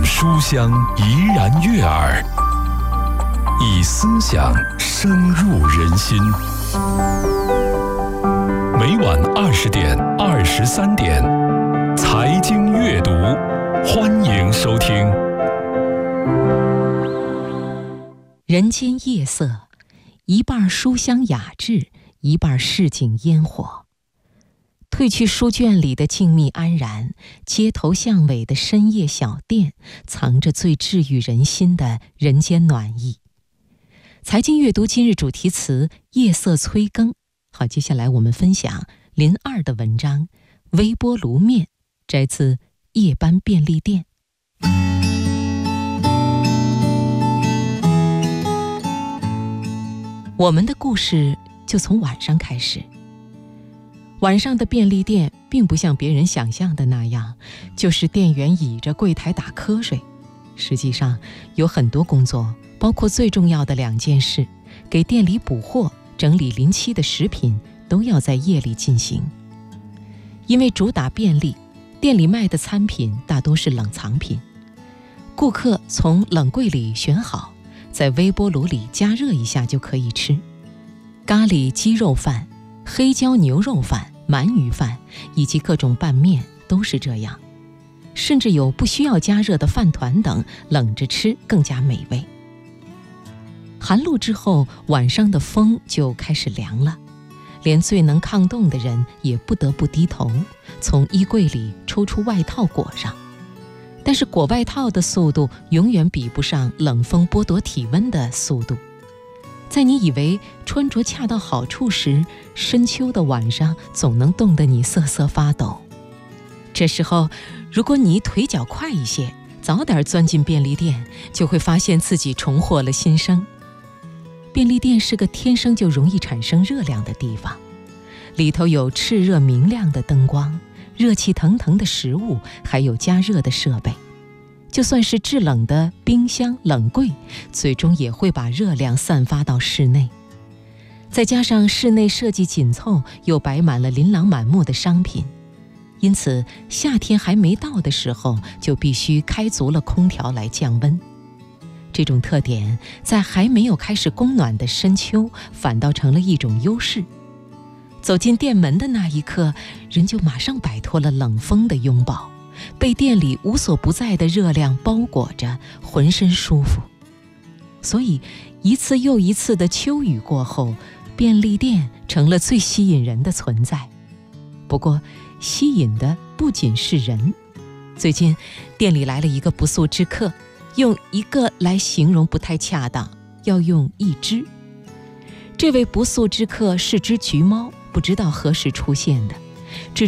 书香怡然悦耳，以思想深入人心。每晚20点、23点，财经阅读，欢迎收听。 人间夜色，一半书香雅致，一半市井烟火。褪去书卷里的静谧安然，街头巷尾的深夜小店，藏着最治愈人心的人间暖意。财经阅读今日主题词：夜色催更。好，接下来我们分享林二的文章《微波炉面》，摘自夜班便利店。我们的故事就从晚上开始。晚上的便利店并不像别人想象的那样，就是店员倚着柜台打瞌睡。实际上有很多工作，包括最重要的2件事：给店里补货、整理临期的食品，都要在夜里进行。因为主打便利，店里卖的餐品大多是冷藏品，顾客从冷柜里选好，在微波炉里加热一下就可以吃。咖喱鸡肉饭、黑椒牛肉饭、鳗鱼饭以及各种拌面都是这样，甚至有不需要加热的饭团等，冷着吃更加美味。寒露之后，晚上的风就开始凉了，连最能抗冻的人也不得不低头，从衣柜里抽出外套裹上。但是裹外套的速度永远比不上冷风剥夺体温的速度。在你以为穿着恰到好处时，深秋的晚上总能冻得你瑟瑟发抖。这时候，如果你腿脚快一些，早点钻进便利店，就会发现自己重获了新生。便利店是个天生就容易产生热量的地方，里头有炽热明亮的灯光、热气腾腾的食物，还有加热的设备。就算是制冷的冰箱、冷柜，最终也会把热量散发到室内。再加上室内设计紧凑，又摆满了琳琅满目的商品，因此夏天还没到的时候，就必须开足了空调来降温。这种特点在还没有开始供暖的深秋，反倒成了一种优势。走进店门的那一刻，人就马上摆脱了冷风的拥抱，被店里无所不在的热量包裹着，浑身舒服。所以一次又一次的秋雨过后，便利店成了最吸引人的存在。不过吸引的不仅是人。最近店里来了一个不速之客，用一个来形容不太恰当，要用一只。这位不速之客是只橘猫，不知道何时出现的。